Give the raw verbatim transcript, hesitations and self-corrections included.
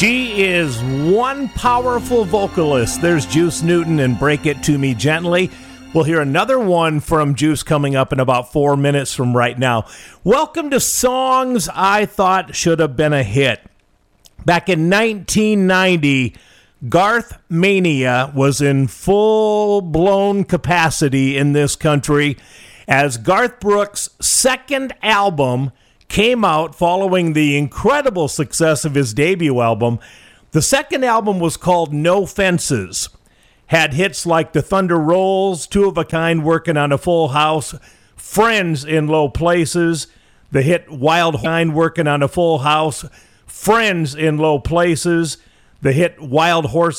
She is one powerful vocalist. There's Juice Newton and Break It To Me Gently. We'll hear another one from Juice coming up in about four minutes from right now. Welcome to Songs I Thought Should Have Been a Hit. Back in nineteen ninety, Garth Mania was in full-blown capacity in this country as Garth Brooks' second album came out following the incredible success of his debut album. The second album was called No Fences. Had hits like The Thunder Rolls, Two of a Kind Working on a Full House, Friends in Low Places, the hit Wild Kind Working on a Full House, Friends in Low Places, the hit Wild Horses